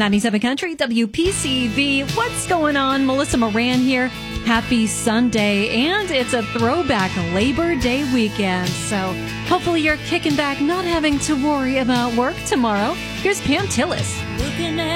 97 Country, WPCV. What's going on? Melissa Moran here. Happy Sunday, and it's a throwback Labor Day weekend. So hopefully you're kicking back, not having to worry about work tomorrow. Here's Pam Tillis.